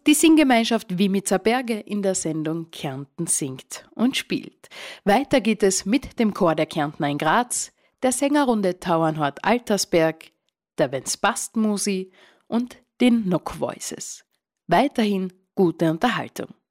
Die Singgemeinschaft Wiemitzer Berge in der Sendung Kärnten singt und spielt. Weiter geht es mit dem Chor der Kärntner in Graz, der Sängerrunde Tauernhort Altersberg, der Wenn's passt Musi und den Nock Voices. Weiterhin gute Unterhaltung.